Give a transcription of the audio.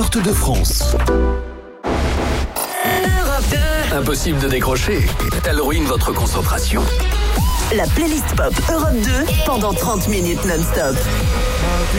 porte de France. Impossible de décrocher. Elle ruine votre concentration. La playlist pop Europe 2 pendant 30 minutes non-stop.